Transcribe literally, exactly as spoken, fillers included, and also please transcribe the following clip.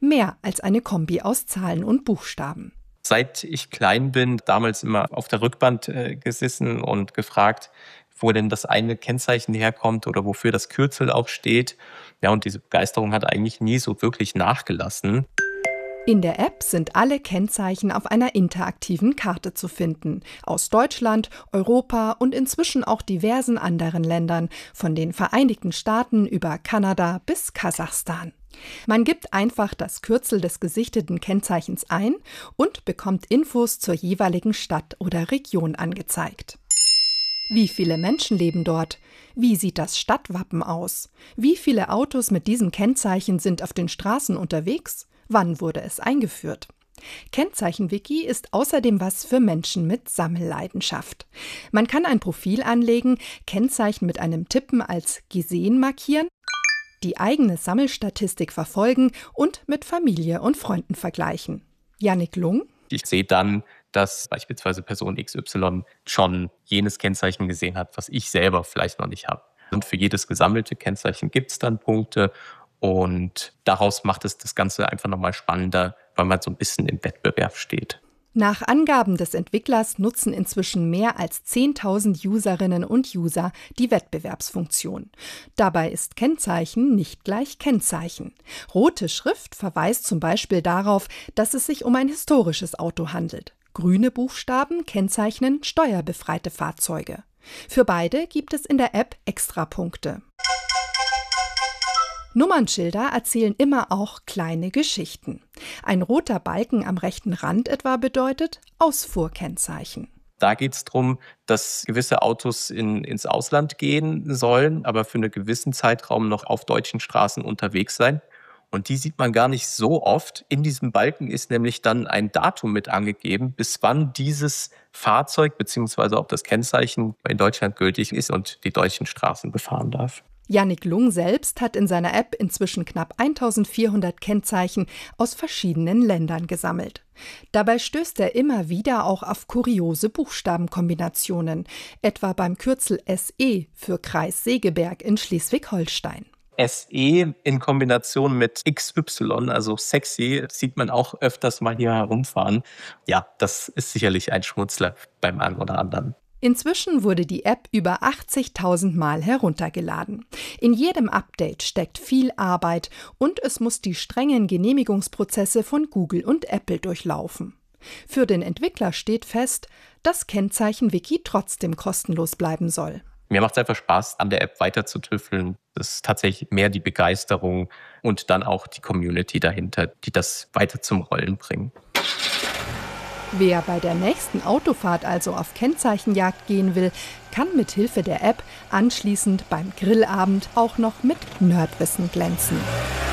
mehr als eine Kombi aus Zahlen und Buchstaben. Seit ich klein bin, damals immer auf der Rückbank äh, gesessen und gefragt, wo denn das eine Kennzeichen herkommt oder wofür das Kürzel auch steht. Ja, und diese Begeisterung hat eigentlich nie so wirklich nachgelassen. In der App sind alle Kennzeichen auf einer interaktiven Karte zu finden. Aus Deutschland, Europa und inzwischen auch diversen anderen Ländern, von den Vereinigten Staaten über Kanada bis Kasachstan. Man gibt einfach das Kürzel des gesichteten Kennzeichens ein und bekommt Infos zur jeweiligen Stadt oder Region angezeigt. Wie viele Menschen leben dort? Wie sieht das Stadtwappen aus? Wie viele Autos mit diesem Kennzeichen sind auf den Straßen unterwegs? Wann wurde es eingeführt? Kennzeichen-Wiki ist außerdem was für Menschen mit Sammelleidenschaft. Man kann ein Profil anlegen, Kennzeichen mit einem Tippen als gesehen markieren, die eigene Sammelstatistik verfolgen und mit Familie und Freunden vergleichen. Jannik Lung: Ich sehe dann, dass beispielsweise Person X Y schon jenes Kennzeichen gesehen hat, was ich selber vielleicht noch nicht habe. Und für jedes gesammelte Kennzeichen gibt es dann Punkte. Und daraus macht es das Ganze einfach nochmal spannender, weil man so ein bisschen im Wettbewerb steht. Nach Angaben des Entwicklers nutzen inzwischen mehr als zehntausend Userinnen und User die Wettbewerbsfunktion. Dabei ist Kennzeichen nicht gleich Kennzeichen. Rote Schrift verweist zum Beispiel darauf, dass es sich um ein historisches Auto handelt. Grüne Buchstaben kennzeichnen steuerbefreite Fahrzeuge. Für beide gibt es in der App Extrapunkte. Nummernschilder erzählen immer auch kleine Geschichten. Ein roter Balken am rechten Rand etwa bedeutet Ausfuhrkennzeichen. Da geht es darum, dass gewisse Autos in, ins Ausland gehen sollen, aber für einen gewissen Zeitraum noch auf deutschen Straßen unterwegs sein. Und die sieht man gar nicht so oft. In diesem Balken ist nämlich dann ein Datum mit angegeben, bis wann dieses Fahrzeug bzw. auch das Kennzeichen in Deutschland gültig ist und die deutschen Straßen befahren darf. Jannik Lung selbst hat in seiner App inzwischen knapp eintausendvierhundert Kennzeichen aus verschiedenen Ländern gesammelt. Dabei stößt er immer wieder auch auf kuriose Buchstabenkombinationen, etwa beim Kürzel S E für Kreis Segeberg in Schleswig-Holstein. S E in Kombination mit X Y, also sexy, sieht man auch öfters mal hier herumfahren. Ja, das ist sicherlich ein Schmutzler beim einen oder anderen. Inzwischen wurde die App über achtzigtausend Mal heruntergeladen. In jedem Update steckt viel Arbeit und es muss die strengen Genehmigungsprozesse von Google und Apple durchlaufen. Für den Entwickler steht fest, dass Kennzeichen-Wiki trotzdem kostenlos bleiben soll. Mir macht es einfach Spaß, an der App weiter zu tüfteln. Das ist tatsächlich mehr die Begeisterung und dann auch die Community dahinter, die das weiter zum Rollen bringen. Wer bei der nächsten Autofahrt also auf Kennzeichenjagd gehen will, kann mit Hilfe der App anschließend beim Grillabend auch noch mit Nerdwissen glänzen.